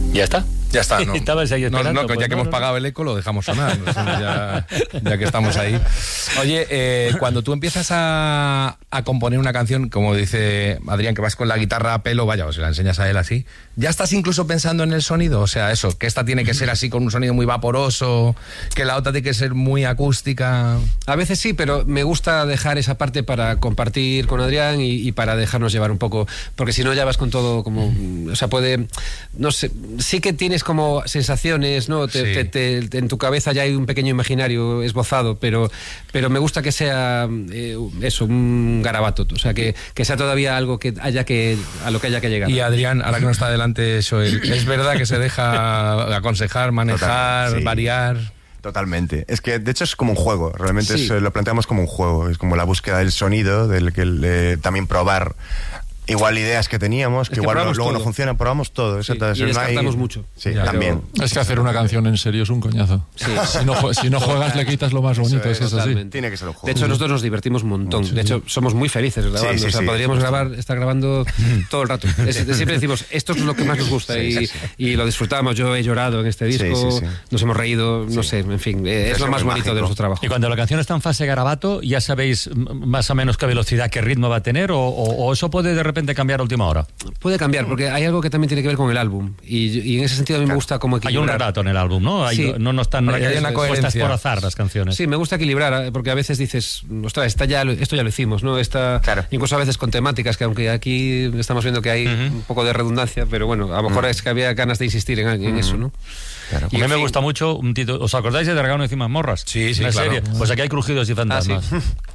Ya está. Ya está, ¿no? Estabas ahí esperando, ya que hemos pagado el eco, lo dejamos sonar. Ya que estamos ahí. Oye, cuando tú empiezas a componer una canción, como dice Adrián, que vas con la guitarra a pelo, vaya, o se la enseñas a él así, ¿ya estás incluso pensando en el sonido? O sea, eso, que esta tiene que ser así con un sonido muy vaporoso, que la otra tiene que ser muy acústica. A veces sí, pero me gusta dejar esa parte para compartir con Adrián y para dejarnos llevar un poco, porque si no ya vas con todo como, o sea, no sé, sí que tienes como sensaciones, ¿no? En tu cabeza ya hay un pequeño imaginario esbozado, pero me gusta que sea eso, un garabato, o sea, que sea todavía algo a lo que haya que llegar. Y Adrián, ahora que no está delante Joel, ¿es verdad que se deja aconsejar, manejar, sí, variar? Totalmente. Es que de hecho es como un juego, realmente lo planteamos como un juego, es como la búsqueda del sonido, también probar igual ideas que teníamos, que igual luego todo no funcionan, probamos todo. Sí, y descartamos mucho. Sí, también. Es que hacer una canción en serio es un coñazo. Sí. Si no juegas le quitas lo más bonito, es así. Tiene que ser un juego. De hecho, nosotros nos divertimos un montón. Mucho. De hecho, somos muy felices grabando. O sea, podríamos estar grabando todo el rato. Siempre decimos, esto es lo que más nos gusta y lo disfrutamos. Yo he llorado en este disco, nos hemos reído, no sé, en fin, es lo más bonito de nuestro trabajo. Y cuando la canción está en fase garabato, ¿ya sabéis más o menos qué velocidad, qué ritmo va a tener o eso puede de repente cambiar a última hora? Puede cambiar, porque hay algo que también tiene que ver con el álbum y en ese sentido a mí me gusta como equilibrar. Hay un relato en el álbum, ¿no? No están puestas por azar las canciones. Sí, me gusta equilibrar, porque a veces dices, ostras, esto ya lo hicimos, ¿no? Incluso a veces con temáticas, que aunque aquí estamos viendo que hay un poco de redundancia, pero bueno, a lo mejor es que había ganas de insistir en eso, ¿no? Claro. Y a mí me gusta mucho un título. ¿Os acordáis de Dragón encima de Morras? Sí, una claro. serie. Pues aquí hay Crujidos y Fantasmas. Sí.